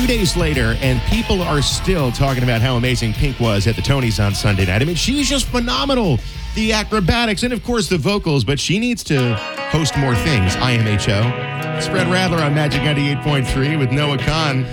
2 days later, and people are still talking about how amazing Pink was at the Tonys on Sunday night. I mean, she's just phenomenal. The acrobatics and, of course, the vocals, but she needs to host more things. IMHO. Spread Rattler on Magic 98.3 with Noah Kahn.